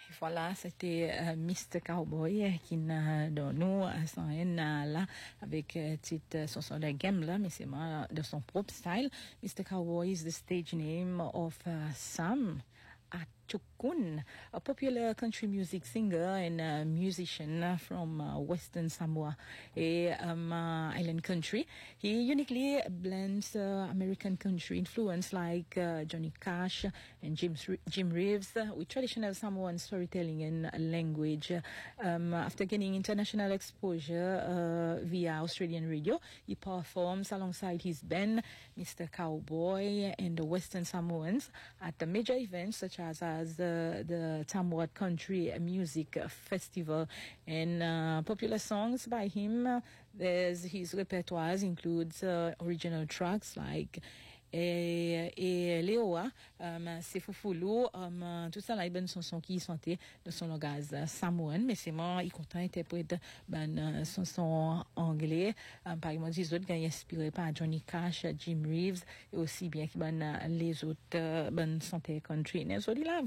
Et voilà, c'était Mr. Cowboy qui n'a donné nous son là avec titre son de Gambler, mais c'est moi de son propre style. Mr. Cowboy is the stage name of Sam Achukun, a popular country music singer and musician from Western Samoa, island country. He uniquely blends American country influence like Johnny Cash and Jim Reeves with traditional Samoan storytelling and language. After gaining international exposure via Australian radio, he performs alongside his band, Mr. Cowboy, and the Western Samoans at the major events such as the Tamworth Country Music Festival. And popular songs by him, his repertoire includes original tracks like Leoa, Sefufulu, tout ça là, ben son qui chantait de son langage samoan, mais c'est moi, il content interprète ben son anglais, par exemple, les autres qui inspiré par Johnny Cash, Jim Reeves, et aussi bien que ben les autres ben chantaient country.